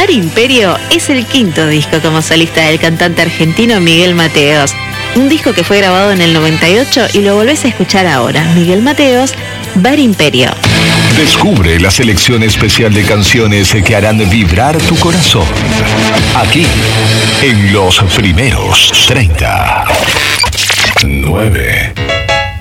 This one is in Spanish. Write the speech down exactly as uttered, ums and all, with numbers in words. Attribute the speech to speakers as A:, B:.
A: Bar Imperio es el quinto disco como solista del cantante argentino Miguel Mateos. Un disco que fue grabado en el noventa y ocho y lo volvés a escuchar ahora. Miguel Mateos, Bar Imperio.
B: Descubre la selección especial de canciones que harán vibrar tu corazón. Aquí, en los primeros treinta. nueve.